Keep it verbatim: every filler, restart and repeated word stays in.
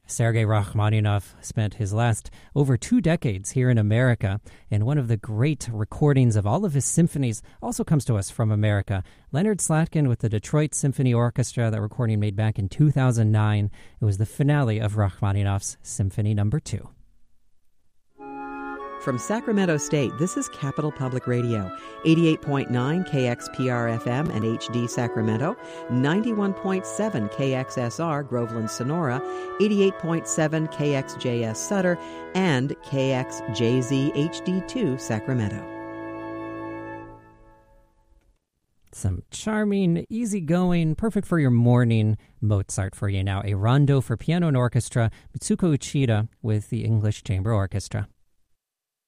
Sergei Rachmaninoff spent his last over two decades here in America, and one of the great recordings of all of his symphonies also comes to us from America. Leonard Slatkin with the Detroit Symphony Orchestra, that recording made back in two thousand nine. It was the finale of Rachmaninoff's Symphony Number two. From Sacramento State, this is Capital Public Radio, eighty-eight point nine K X P R F M and H D Sacramento, ninety-one point seven K X S R Groveland Sonora, eighty-eight point seven K X J S Sutter, and K X J Z H D two Sacramento. Some charming, easygoing, perfect for your morning Mozart for you now. A rondo for piano and orchestra, Mitsuko Uchida with the English Chamber Orchestra.